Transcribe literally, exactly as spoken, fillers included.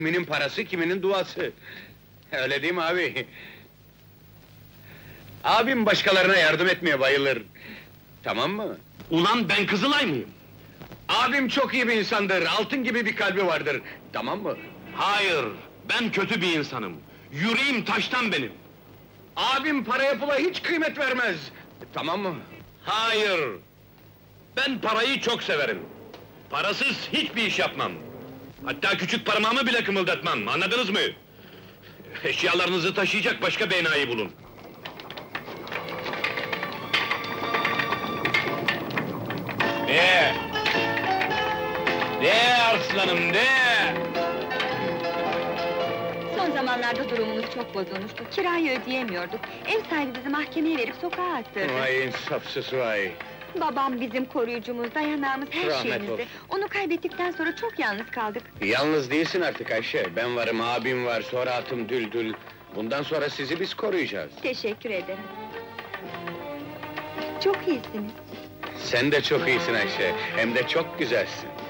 Kiminin parası, kiminin duası. Öyle değil mi abi? Abim başkalarına yardım etmeye bayılır. Tamam mı? Ulan ben Kızılay mıyım? Abim çok iyi bir insandır, altın gibi bir kalbi vardır. Tamam mı? Hayır, ben kötü bir insanım. Yüreğim taştan benim. Abim paraya pula hiç kıymet vermez. Tamam mı? Hayır! Ben parayı çok severim. Parasız hiçbir iş yapmam. Hatta küçük parmağımı bile kımıldatmam, anladınız mı? Eşyalarınızı taşıyacak başka bir enayi bulun. De! De arslanım, de! Son zamanlarda durumumuz çok bozulmuştu. Kirayı ödeyemiyorduk. Ev sahibi bizi mahkemeye verip sokağa attırdı. Vay insafsız vay! Babam bizim koruyucumuz, dayanağımız, her Rahmet şeyimizdi. olsun. Onu kaybettikten sonra çok yalnız kaldık. Yalnız değilsin artık Ayşe, ben varım, abim var, sonra atım Düldül. Bundan sonra sizi biz koruyacağız. Teşekkür ederim. Çok iyisiniz. Sen de çok iyisin Ayşe, hem de çok güzelsin.